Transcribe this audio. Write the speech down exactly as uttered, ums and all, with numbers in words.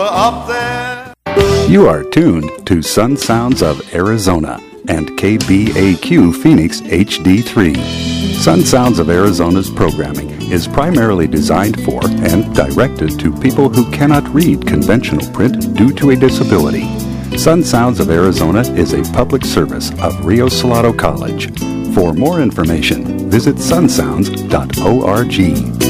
Up there. You are tuned to Sun Sounds of Arizona and K B A Q Phoenix H D three. Sun Sounds of Arizona's programming is primarily designed for and directed to people who cannot read conventional print due to a disability. Sun Sounds of Arizona is a public service of Rio Salado College. For more information, visit sun sounds dot org.